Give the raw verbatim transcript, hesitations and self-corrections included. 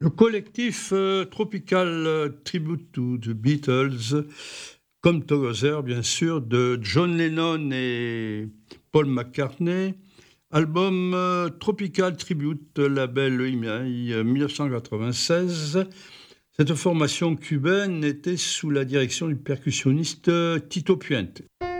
Le collectif euh, Tropical euh, Tribute to the Beatles, comme Together, bien sûr, de John Lennon et Paul McCartney. Album euh, Tropical Tribute, label E M I euh, mille neuf cent quatre-vingt-seize. Cette formation cubaine était sous la direction du percussionniste euh, Tito Puente.